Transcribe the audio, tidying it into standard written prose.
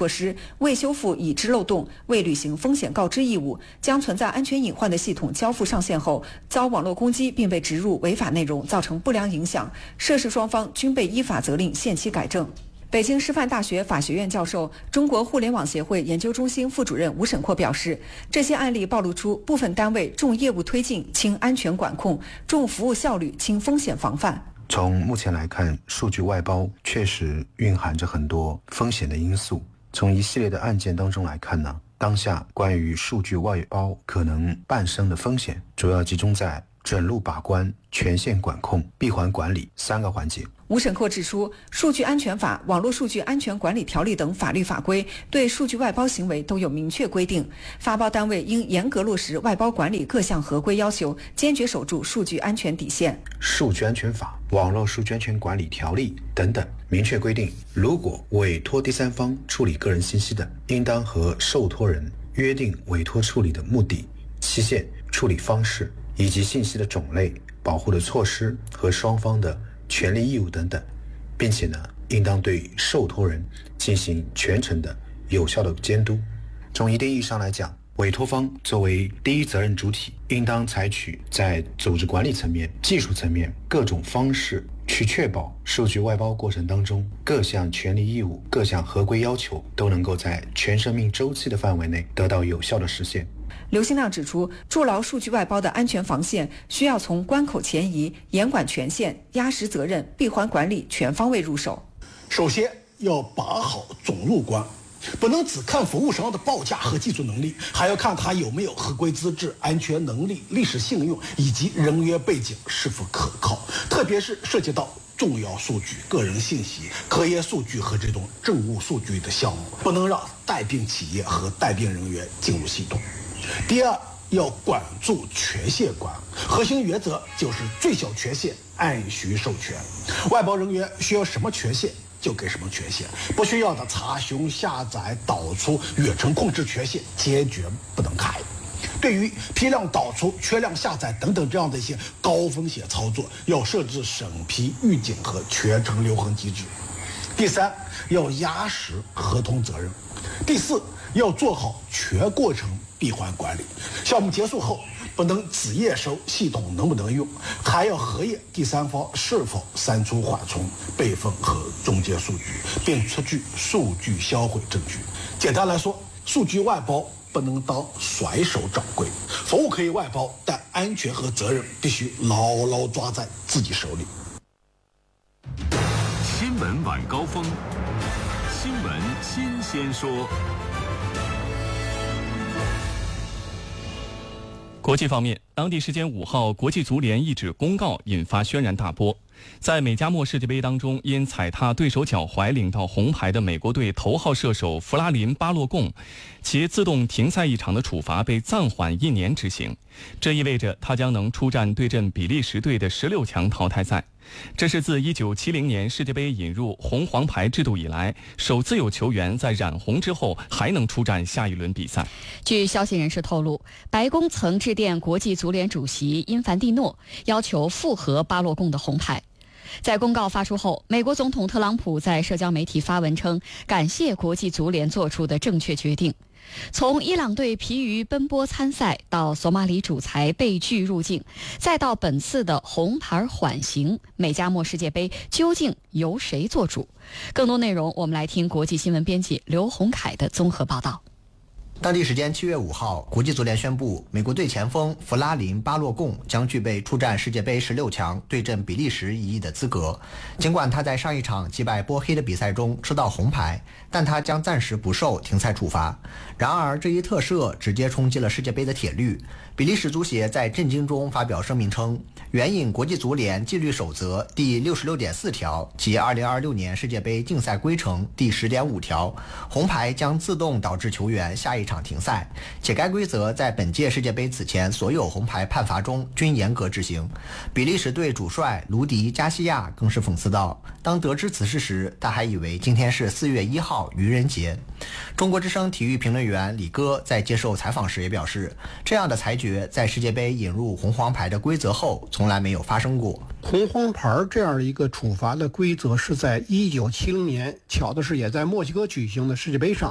措施，未修复已知漏洞，未履行风险告知义务，将存在安全隐患的系统交付上线后，遭网络攻击并被植入违法内容，造成不良影响，涉事双方均被依法责令限期改正。北京师范大学法学院教授、中国互联网协会研究中心副主任吴沈阔表示，这些案例暴露出部分单位重业务推进轻安全管控，重服务效率轻风险防范。 从目前来看，数据外包确实蕴含着很多风险的因素。从一系列的案件当中来看呢，当下关于数据外包可能伴生的风险，主要集中在准入把关、权限管控、闭环管理3个环节。 吴沈阔指出，数据安全法、网络数据安全管理条例等法律法规对数据外包行为都有明确规定，发包单位应严格落实外包管理各项合规要求，坚决守住数据安全底线。 数据安全法、网络数据安全管理条例等等明确规定，如果委托第三方处理个人信息的，应当和受托人约定委托处理的目的、期限、处理方式以及信息的种类、保护的措施和双方的权利义务等等，并且呢，应当对受托人进行全程的有效的监督。从一定意义上来讲，委托方作为第一责任主体，应当采取在组织管理层面、技术层面各种方式，去确保数据外包过程当中各项权利义务、各项合规要求都能够在全生命周期的范围内得到有效的实现。 刘新亮指出，筑牢数据外包的安全防线，需要从关口前移、严管权限、压实责任、闭环管理全方位入手。 首先要把好总入关，不能只看服务商的报价和技术能力，还要看他有没有合规资质、安全能力、历史信用以及人员背景是否可靠，特别是涉及到重要数据、个人信息、科研数据和这种政务数据的项目，不能让带病企业和带病人员进入系统。第二，要管住权限关，核心原则就是最小权限按需授权，外包人员需要什么权限就给什么权限，不需要的查询、下载、导出、远程控制权限坚决不能开。对于批量导出、缺量下载等等这样的一些高风险操作，要设置审批、预警和全程留痕机制。第三，要压实合同责任。第四，要做好全过程闭环管理，项目结束后不能只验收系统能不能用，还要核验第三方是否删除缓冲、备份和中间数据，并出具数据销毁证据。简单来说，数据外包不能当甩手掌柜，服务可以外包，但安全和责任必须牢牢抓在自己手里。 新闻晚高峰，新闻新鲜说。 国际方面，当地时间5号，国际足联一纸公告引发轩然大波。在美加墨世界杯当中，因踩踏对手脚踝领到红牌的美国队头号射手弗拉林·巴洛贡，其自动停赛一场的处罚被暂缓1年执行。这意味着他将能出战对阵比利时队的16强淘汰赛。这是自1970年世界杯引入红黄牌制度以来，首次有球员在染红之后还能出战下一轮比赛。 据消息人士透露，白宫曾致电国际足联主席因凡蒂诺，要求复核巴洛贡的红牌。在公告发出后，美国总统特朗普在社交媒体发文称，感谢国际足联做出的正确决定。从伊朗队疲于奔波参赛，到索马里主裁被拒入境，再到本次的红牌缓刑，美加墨世界杯究竟由谁做主？更多内容我们来听国际新闻编辑刘洪凯的综合报道。 当地时间7月5号，国际足联宣布，美国队前锋弗拉林·巴洛贡将具备出战世界杯16强对阵比利时一役的资格。尽管他在上一场击败波黑的比赛中吃到红牌，但他将暂时不受停赛处罚。然而，这一特赦直接冲击了世界杯的铁律。比利时足协在震惊中发表声明称，援引国际足联纪律守则第66.4条及2026年世界杯竞赛规程第10.5条，红牌将自动导致球员下一场停赛，且该规则在本届世界杯此前所有红牌判罚中均严格执行。比利时队主帅卢迪·加西亚更是讽刺道，当得知此事时，他还以为今天是4月1号愚人节。中国之声体育评论员李哥在接受采访时也表示，这样的裁决在世界杯引入红黄牌的规则后从来没有发生过。 红黄牌这样的一个处罚的规则是在1970年，巧的是也在墨西哥举行的世界杯上